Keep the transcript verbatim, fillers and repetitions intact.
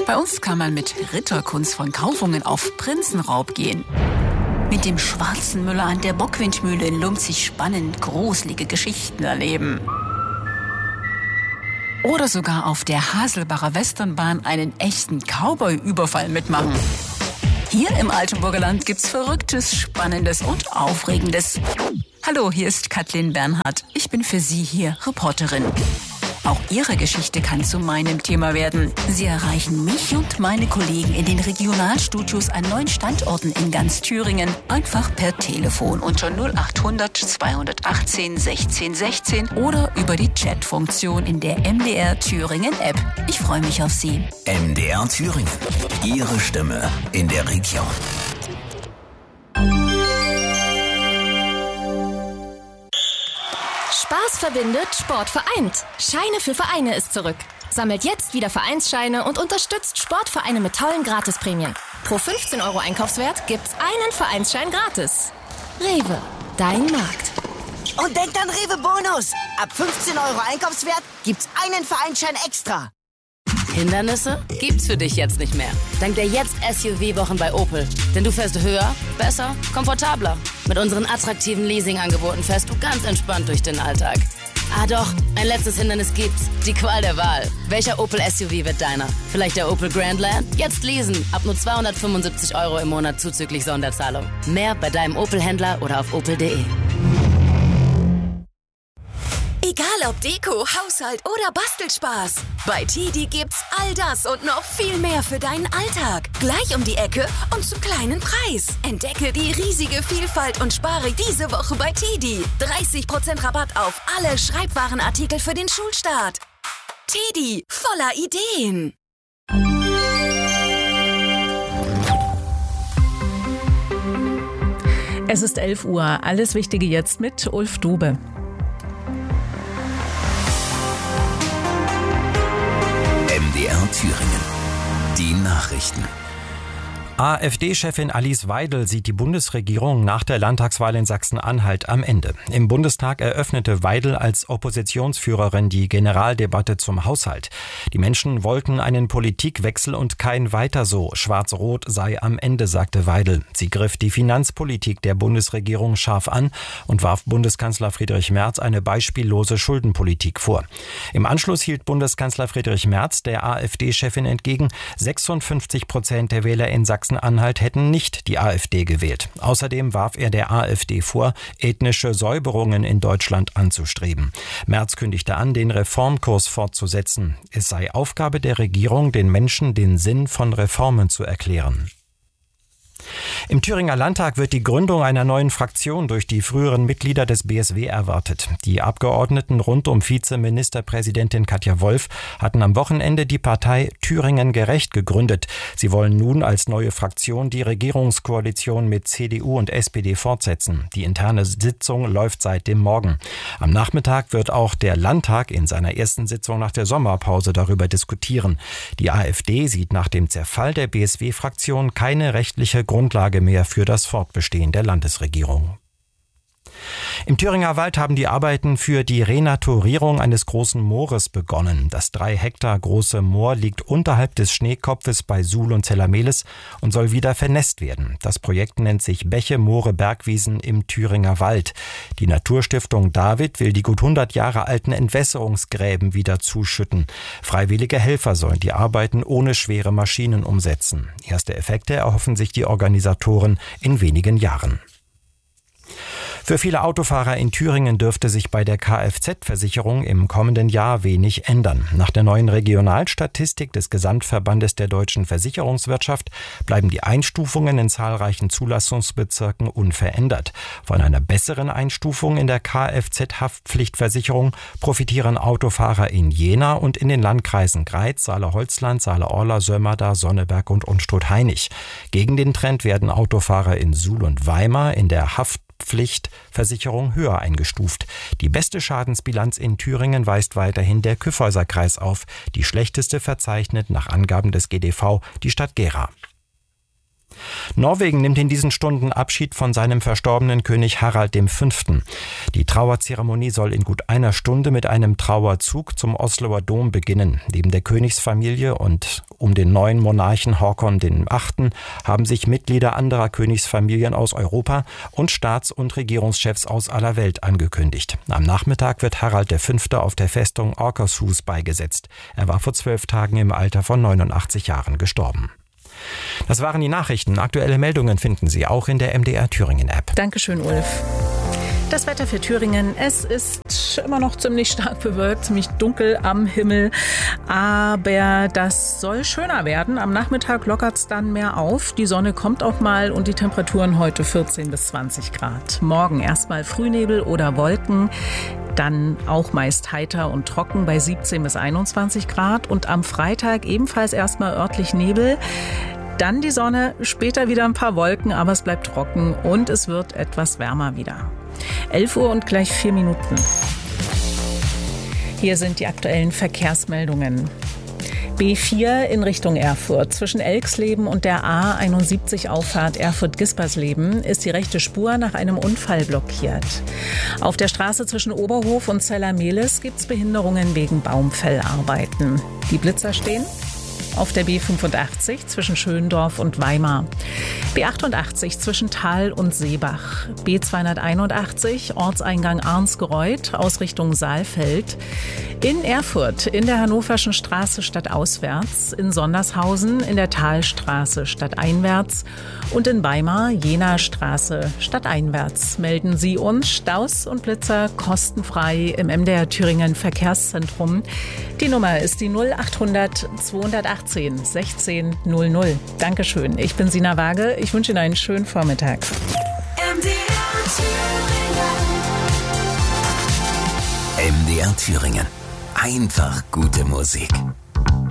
Bei uns kann man mit Ritterkunst von Kaufungen auf Prinzenraub gehen. Mit dem schwarzen Müller an der Bockwindmühle in Lumpzig spannend gruselige Geschichten erleben. Oder sogar auf der Haselbacher Westernbahn einen echten Cowboy-Überfall mitmachen. Hier im Altenburger Land gibt's Verrücktes, Spannendes und Aufregendes. Hallo, hier ist Kathleen Bernhardt. Ich bin für Sie hier Reporterin. Auch Ihre Geschichte kann zu meinem Thema werden. Sie erreichen mich und meine Kollegen in den Regionalstudios an neun Standorten in ganz Thüringen einfach per Telefon unter null acht hundert zweihundertachtzehn sechzehn sechzehn oder über die Chatfunktion in der M D R Thüringen App. Ich freue mich auf Sie. M D R Thüringen. Ihre Stimme in der Region. Spaß verbindet, Sport vereint. Scheine für Vereine ist zurück. Sammelt jetzt wieder Vereinsscheine und unterstützt Sportvereine mit tollen Gratisprämien. Pro fünfzehn Euro Einkaufswert gibt's einen Vereinsschein gratis. Rewe, dein Markt. Und denkt an Rewe Bonus. Ab fünfzehn Euro Einkaufswert gibt's einen Vereinsschein extra. Hindernisse gibt's für dich jetzt nicht mehr. Dank der Jetzt S U V-Wochen bei Opel. Denn du fährst höher, besser, komfortabler. Mit unseren attraktiven Leasing-Angeboten fährst du ganz entspannt durch den Alltag. Ah doch, ein letztes Hindernis gibt's. Die Qual der Wahl. Welcher Opel S U V wird deiner? Vielleicht der Opel Grandland? Jetzt leasen. Ab nur zweihundertfünfundsiebzig Euro im Monat zuzüglich Sonderzahlung. Mehr bei deinem Opel-Händler oder auf opel punkt de. Egal ob Deko, Haushalt oder Bastelspaß. Bei Tidi gibt's all das und noch viel mehr für deinen Alltag. Gleich um die Ecke und zum kleinen Preis. Entdecke die riesige Vielfalt und spare diese Woche bei Tidi. dreißig Prozent Rabatt auf alle Schreibwarenartikel für den Schulstart. Tidi, voller Ideen. Es ist elf Uhr. Alles Wichtige jetzt mit Ulf Dube. M D R Thüringen. Die Nachrichten. A f D-Chefin Alice Weidel sieht die Bundesregierung nach der Landtagswahl in Sachsen-Anhalt am Ende. Im Bundestag eröffnete Weidel als Oppositionsführerin die Generaldebatte zum Haushalt. Die Menschen wollten einen Politikwechsel und kein Weiter so. Schwarz-Rot sei am Ende, sagte Weidel. Sie griff die Finanzpolitik der Bundesregierung scharf an und warf Bundeskanzler Friedrich Merz eine beispiellose Schuldenpolitik vor. Im Anschluss hielt Bundeskanzler Friedrich Merz der A f D-Chefin entgegen, sechsundfünfzig Prozent der Wähler in Sachsen Sachsen-Anhalt hätten nicht die A f D gewählt. Außerdem warf er der A f D vor, ethnische Säuberungen in Deutschland anzustreben. Merz kündigte an, den Reformkurs fortzusetzen. Es sei Aufgabe der Regierung, den Menschen den Sinn von Reformen zu erklären. Im Thüringer Landtag wird die Gründung einer neuen Fraktion durch die früheren Mitglieder des B S W erwartet. Die Abgeordneten rund um Vizeministerpräsidentin Katja Wolf hatten am Wochenende die Partei Thüringen gerecht gegründet. Sie wollen nun als neue Fraktion die Regierungskoalition mit C D U und S P D fortsetzen. Die interne Sitzung läuft seit dem Morgen. Am Nachmittag wird auch der Landtag in seiner ersten Sitzung nach der Sommerpause darüber diskutieren. Die A f D sieht nach dem Zerfall der B S W-Fraktion keine rechtliche Grundlage mehr für das Fortbestehen der Landesregierung. Im Thüringer Wald haben die Arbeiten für die Renaturierung eines großen Moores begonnen. Das drei Hektar große Moor liegt unterhalb des Schneekopfes bei Suhl und Zellermehlis und soll wieder vernässt werden. Das Projekt nennt sich Bäche, Moore, Bergwiesen im Thüringer Wald. Die Naturstiftung David will die gut hundert Jahre alten Entwässerungsgräben wieder zuschütten. Freiwillige Helfer sollen die Arbeiten ohne schwere Maschinen umsetzen. Erste Effekte erhoffen sich die Organisatoren in wenigen Jahren. Für viele Autofahrer in Thüringen dürfte sich bei der Kfz-Versicherung im kommenden Jahr wenig ändern. Nach der neuen Regionalstatistik des Gesamtverbandes der deutschen Versicherungswirtschaft bleiben die Einstufungen in zahlreichen Zulassungsbezirken unverändert. Von einer besseren Einstufung in der Kfz-Haftpflichtversicherung profitieren Autofahrer in Jena und in den Landkreisen Greiz, Saale-Holzland, Saale-Orla, Sömmerda, Sonneberg und Unstrut-Hainich. Gegen den Trend werden Autofahrer in Suhl und Weimar in der Haft Pflichtversicherung höher eingestuft. Die beste Schadensbilanz in Thüringen weist weiterhin der Kyffhäuser-Kreis auf. Die schlechteste verzeichnet nach Angaben des G D V die Stadt Gera. Norwegen nimmt in diesen Stunden Abschied von seinem verstorbenen König Harald der Fünfte. Die Trauerzeremonie soll in gut einer Stunde mit einem Trauerzug zum Osloer Dom beginnen. Neben der Königsfamilie und um den neuen Monarchen Håkon der Achte haben sich Mitglieder anderer Königsfamilien aus Europa und Staats- und Regierungschefs aus aller Welt angekündigt. Am Nachmittag wird Harald der Fünfte auf der Festung Akershus beigesetzt. Er war vor zwölf Tagen im Alter von neunundachtzig Jahren gestorben. Das waren die Nachrichten. Aktuelle Meldungen finden Sie auch in der M D R Thüringen App. Dankeschön, Ulf. Das Wetter für Thüringen, es ist immer noch ziemlich stark bewölkt, ziemlich dunkel am Himmel, aber das soll schöner werden. Am Nachmittag lockert es dann mehr auf, die Sonne kommt auch mal und die Temperaturen heute vierzehn bis zwanzig Grad. Morgen erstmal Frühnebel oder Wolken, dann auch meist heiter und trocken bei siebzehn bis einundzwanzig Grad und am Freitag ebenfalls erstmal örtlich Nebel. Dann die Sonne, später wieder ein paar Wolken, aber es bleibt trocken und es wird etwas wärmer wieder. elf Uhr und gleich vier Minuten. Hier sind die aktuellen Verkehrsmeldungen. B vier in Richtung Erfurt. Zwischen Elxleben und der A einundsiebzig Auffahrt Erfurt-Gispersleben ist die rechte Spur nach einem Unfall blockiert. Auf der Straße zwischen Oberhof und Zellermehlis gibt es Behinderungen wegen Baumfellarbeiten. Die Blitzer stehen auf der B fünfundachtzig zwischen Schöndorf und Weimar, B achtundachtzig zwischen Thal und Seebach, B zweihunderteinundachtzig Ortseingang Arnsgereuth aus Richtung Saalfeld, in Erfurt in der Hannoverschen Straße stadtauswärts, in Sondershausen in der Thalstraße stadteinwärts und in Weimar Jenaer Straße stadteinwärts. Melden Sie uns Staus und Blitzer kostenfrei im M D R Thüringen Verkehrszentrum. Die Nummer ist die null achthundert zweihundertachtzehn sechzehn null null. Dankeschön. Ich bin Sina Waage. Ich wünsche Ihnen einen schönen Vormittag. M D R Thüringen. M D R Thüringen. Einfach gute Musik.